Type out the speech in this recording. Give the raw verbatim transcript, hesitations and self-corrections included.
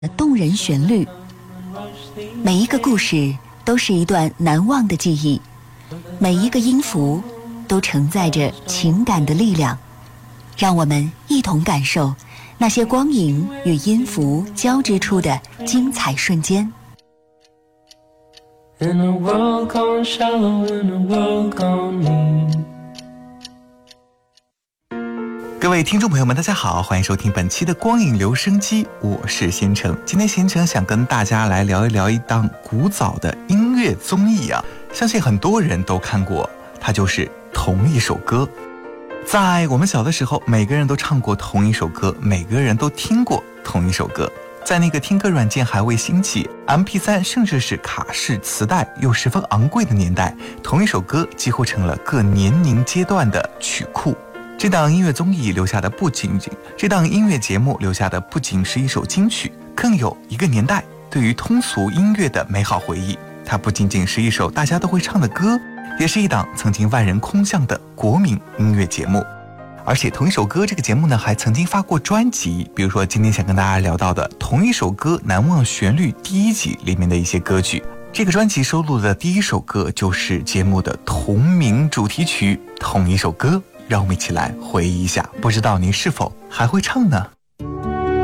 动人旋律，每一个故事都是一段难忘的记忆，每一个音符都承载着情感的力量。让我们一同感受那些光影与音符交织出的精彩瞬间。 In a world gone shallow, in a world gone mean。 各位听众朋友们大家好，欢迎收听本期的光影留声机，我是贤成。今天贤成想跟大家来聊一聊一档古早的音乐综艺啊，相信很多人都看过，它就是同一首歌。在我们小的时候，每个人都唱过同一首歌，每个人都听过同一首歌。在那个听歌软件还未兴起， M P 三 甚至是卡式磁带又十分昂贵的年代，同一首歌几乎成了各年龄阶段的曲库。这档音乐综艺留下的不仅仅，这档音乐节目留下的不仅是一首金曲，更有一个年代对于通俗音乐的美好回忆。它不仅仅是一首大家都会唱的歌，也是一档曾经万人空巷的国民音乐节目。而且同一首歌这个节目呢，还曾经发过专辑，比如说今天想跟大家聊到的同一首歌难忘旋律第一集里面的一些歌曲。这个专辑收录的第一首歌就是节目的同名主题曲《同一首歌》，让我们一起来回忆一下，不知道您是否还会唱呢？